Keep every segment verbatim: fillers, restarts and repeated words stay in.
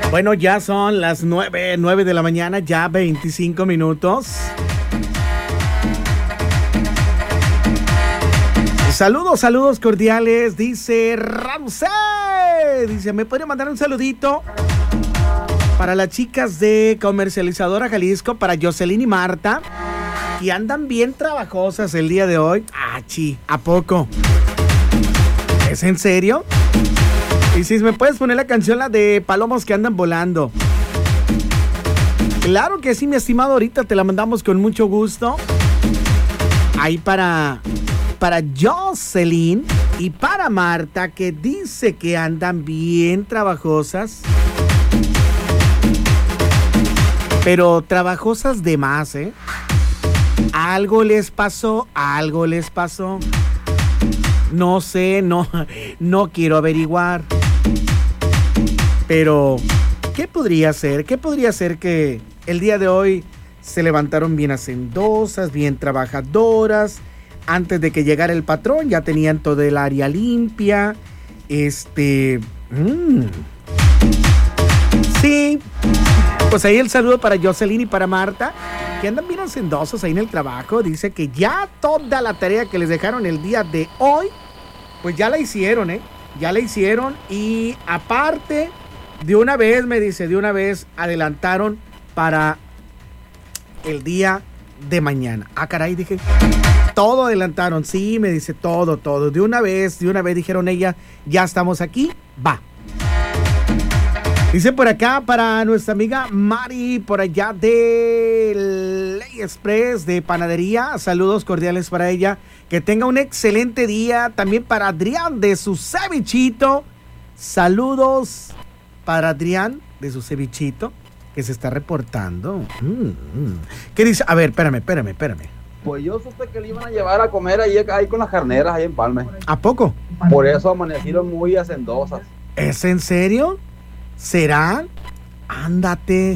Bueno, ya son las nueve, nueve de la mañana, ya veinticinco minutos. Saludos, saludos cordiales, dice Ramsey. Dice, ¿me puede mandar un saludito para las chicas de Comercializadora Jalisco, para Jocelyn y Marta, que andan bien trabajosas el día de hoy? Ah, chi, ¿a poco? ¿Es en serio? Y si me puedes poner la canción, la de Palomos que andan volando. Claro que sí, mi estimado, ahorita te la mandamos con mucho gusto. Ahí para, para Jocelyn y para Marta, que dice que andan bien trabajosas. Pero trabajosas de más, ¿eh? Algo les pasó, algo les pasó. No sé, no, no quiero averiguar. Pero, ¿qué podría ser? ¿Qué podría ser que el día de hoy se levantaron bien hacendosas, bien trabajadoras? Antes de que llegara el patrón ya tenían todo el área limpia. Este... Mmm. Sí. Pues ahí el saludo para Jocelyn y para Marta, que andan bien hacendosos ahí en el trabajo. Dice que ya toda la tarea que les dejaron el día de hoy, pues ya la hicieron, ¿eh? Ya la hicieron. Y aparte, de una vez, me dice, de una vez adelantaron para el día de mañana. Ah, caray, dije, todo adelantaron. Sí, me dice, todo, todo. De una vez, de una vez dijeron ella, ya estamos aquí, va. Dice por acá para nuestra amiga Mari, por allá de Ley Express, de panadería. Saludos cordiales para ella. Que tenga un excelente día. También para Adrián de su cevichito. Saludos para Adrián de su cevichito, que se está reportando. Mm-hmm. ¿Qué dice? A ver, espérame, espérame, espérame. Pues yo supe que le iban a llevar a comer ahí, ahí con las carneras, ahí en Palme. ¿A poco? Por eso amanecieron muy hacendosas. ¿Es en serio? ¿Será? Ándate.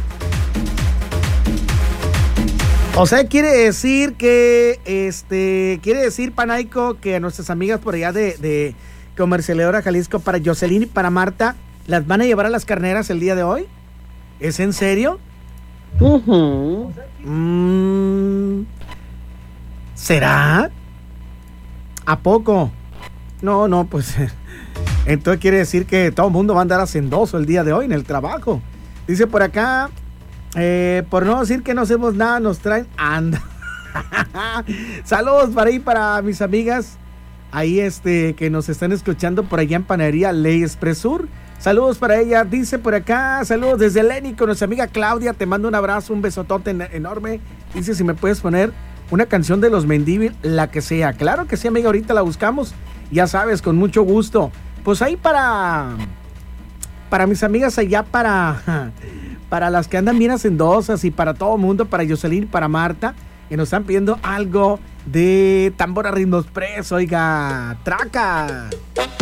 O sea, quiere decir que, este, quiere decir, Panaico, que a nuestras amigas por allá de, de Comercializadora Jalisco, para Jocelyn y para Marta, ¿las van a llevar a las carneras el día de hoy? ¿Es en serio? Uh-huh. Mm, ¿será? ¿A poco? No, no, pues... Entonces quiere decir que todo el mundo va a andar hacendoso el día de hoy en el trabajo. Dice por acá, eh, por no decir que no hacemos nada, nos traen... Anda. Saludos para ahí, para mis amigas ahí este que nos están escuchando por allá en Panadería Ley Express Sur. Saludos para ella. Dice por acá, saludos desde Leni con nuestra amiga Claudia. Te mando un abrazo, un besotote en- enorme. Dice si me puedes poner una canción de los Mendívil, la que sea. Claro que sí, amiga, ahorita la buscamos. Ya sabes, con mucho gusto. Pues ahí para, para mis amigas allá, para, para las que andan bien hacendosas y para todo el mundo, para Jocelyn, para Marta, que nos están pidiendo algo de Tambora Ritmo Express, oiga, traca.